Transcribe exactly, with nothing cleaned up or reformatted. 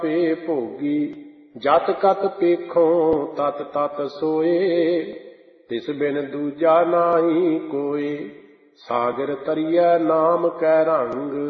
ਪੇ ਭੋਗੀ। ਜਤ ਕਤ ਪੇਖੋਂ ਤਤ ਤਤ ਸੋਏ, ਤਿਸ ਬਿਨ ਦੂਜਾ ਨਾਹੀ ਕੋਇ। ਸਾਗਰ ਤਰੀਐ ਨਾਮ ਕੈ ਰੰਗ,